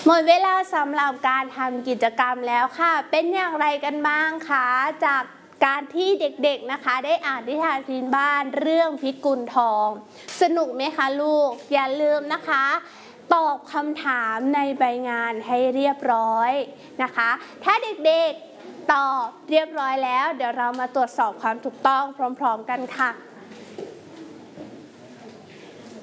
หมดเวลาสำหรับการทำกิจกรรมแล้วค่ะเป็นอย่างไรกันบ้างคะจากการที่เด็กๆนะคะได้อ่านนิทานพื้นบ้านเรื่องพิกุลทองสนุกไหมคะลูกอย่าลืมนะคะตอบคำถามในใบงานให้เรียบร้อยนะคะถ้าเด็กๆตอบเรียบร้อยแล้วเดี๋ยวเรามาตรวจสอบความถูกต้องพร้อมๆกันค่ะ